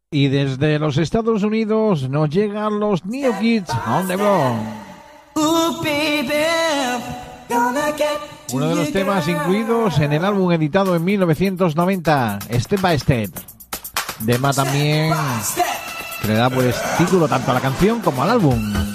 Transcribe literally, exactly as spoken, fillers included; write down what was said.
Y desde los Estados Unidos nos llegan los New Kids on the Block. Uno de los temas incluidos en el álbum editado en mil novecientos noventa, Step by Step. Tema también que le da pues título tanto a la canción como al álbum.